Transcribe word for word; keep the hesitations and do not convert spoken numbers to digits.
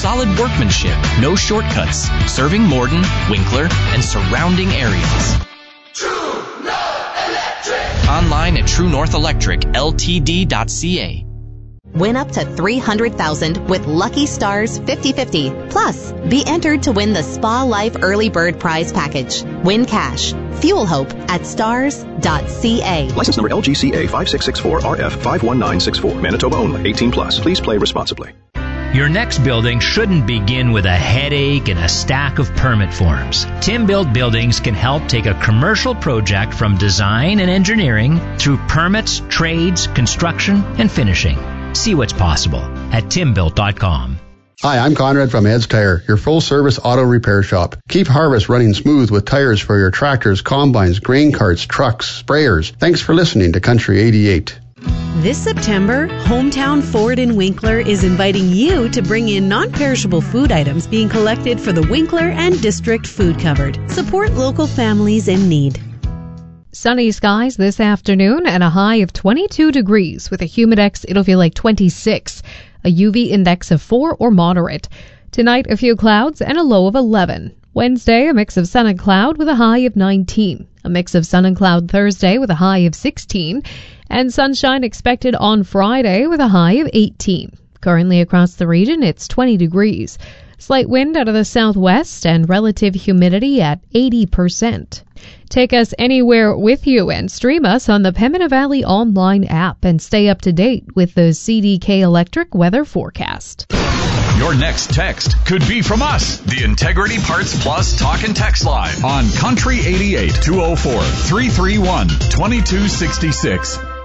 solid workmanship, no shortcuts, serving Morden, Winkler, and surrounding areas. True North Electric. Online at true north electric l t d dot c a. Win up to three hundred thousand dollars with Lucky Stars fifty fifty. Plus, be entered to win the Spa Life Early Bird Prize Package. Win cash. Fuel hope at stars dot c a. License number L G C A five six six four R F five one nine six four. Manitoba only. eighteen plus. Please play responsibly. Your next building shouldn't begin with a headache and a stack of permit forms. Tim Built Buildings can help take a commercial project from design and engineering through permits, trades, construction, and finishing. See what's possible at tim built dot com. Hi, I'm Conrad from Ed's Tire, your full-service auto repair shop. Keep harvest running smooth with tires for your tractors, combines, grain carts, trucks, sprayers. Thanks for listening to Country eighty-eight. This September, Hometown Ford in Winkler is inviting you to bring in non-perishable food items being collected for the Winkler and District Food Cupboard. Support local families in need. Sunny skies this afternoon and a high of twenty-two degrees. With a humidex, it'll feel like twenty-six. A U V index of four or moderate. Tonight, a few clouds and a low of eleven. Wednesday, a mix of sun and cloud with a high of nineteen. A mix of sun and cloud Thursday with a high of sixteen. And sunshine expected on Friday with a high of eighteen. Currently across the region, it's twenty degrees. Slight wind out of the southwest and relative humidity at eighty percent. Take us anywhere with you and stream us on the Pembina Valley online app and stay up to date with the C D K Electric weather forecast. Your next text could be from us. The Integrity Parts Plus Talk and Text Line on Country eighty-eight, two oh four, three three one, two two six six.